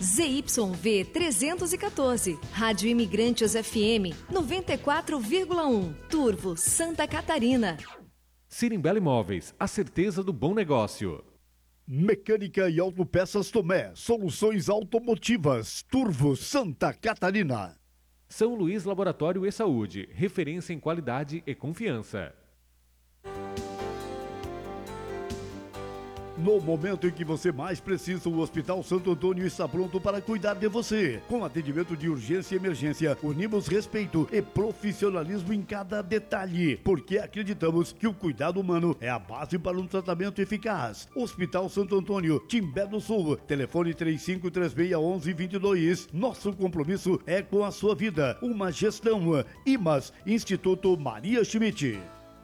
ZYV 314, Rádio Imigrantes FM 94,1, Turvo, Santa Catarina. Sirimbela Imóveis, a certeza do bom negócio. Mecânica e Autopeças Tomé, soluções automotivas, Turvo, Santa Catarina. São Luís Laboratório e Saúde, referência em qualidade e confiança. No momento em que você mais precisa, o Hospital Santo Antônio está pronto para cuidar de você. Com atendimento de urgência e emergência, unimos respeito e profissionalismo em cada detalhe, porque acreditamos que o cuidado humano é a base para um tratamento eficaz. Hospital Santo Antônio, Timbé do Sul, telefone 35361122. Nosso compromisso é com a sua vida. Uma gestão IMAS, Instituto Maria Schmidt.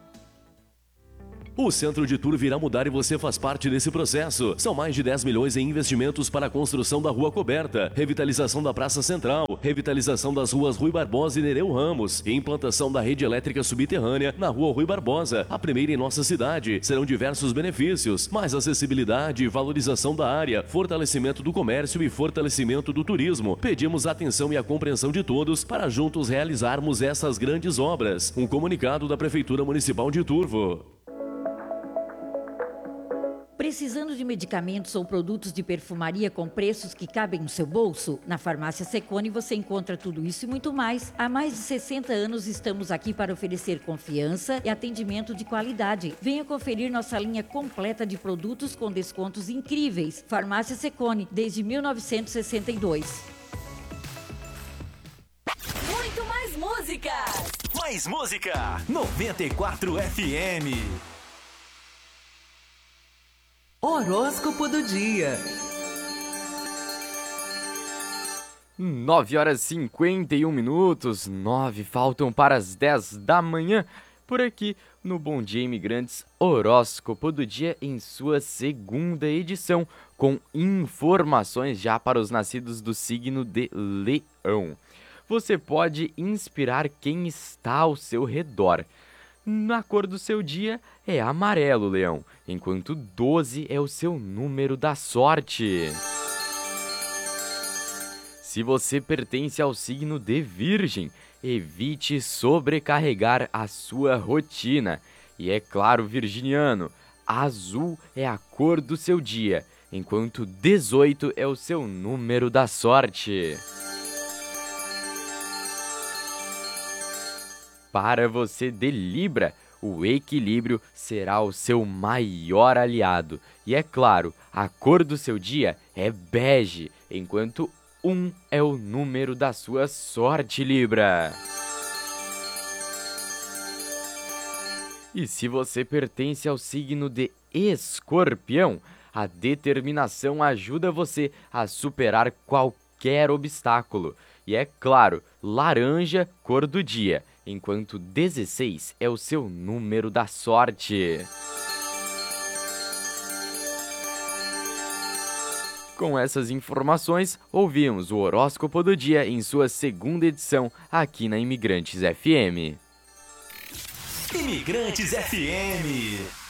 O Centro de Turvo irá mudar e você faz parte desse processo. São mais de 10 milhões em investimentos para a construção da rua coberta, revitalização da Praça Central, revitalização das ruas Rui Barbosa e Nereu Ramos e implantação da rede elétrica subterrânea na rua Rui Barbosa, a primeira em nossa cidade. Serão diversos benefícios, mais acessibilidade, valorização da área, fortalecimento do comércio e fortalecimento do turismo. Pedimos a atenção e a compreensão de todos para juntos realizarmos essas grandes obras. Um comunicado da Prefeitura Municipal de Turvo. Precisando de medicamentos ou produtos de perfumaria com preços que cabem no seu bolso? Na Farmácia Secone você encontra tudo isso e muito mais. Há mais de 60 anos estamos aqui para oferecer confiança e atendimento de qualidade. Venha conferir nossa linha completa de produtos com descontos incríveis. Farmácia Secone, desde 1962. Muito mais música! Mais música! 94 FM. Horóscopo do dia. 9h51, 9 faltam para as 10 da manhã, por aqui no Bom Dia Imigrantes, Horóscopo do Dia em sua segunda edição, com informações já para os nascidos do signo de Leão. Você pode inspirar quem está ao seu redor. Na cor do seu dia é amarelo, Leão, enquanto 12 é o seu número da sorte. Se você pertence ao signo de Virgem, evite sobrecarregar a sua rotina. E é claro, virginiano, azul é a cor do seu dia, enquanto 18 é o seu número da sorte. Para você de Libra, o equilíbrio será o seu maior aliado. E é claro, a cor do seu dia é bege, enquanto 1 é o número da sua sorte, Libra. E se você pertence ao signo de Escorpião, a determinação ajuda você a superar qualquer obstáculo. E é claro, laranja, cor do dia, enquanto 16 é o seu número da sorte. Com essas informações, ouvimos o Horóscopo do Dia em sua segunda edição aqui na Imigrantes FM. Imigrantes FM.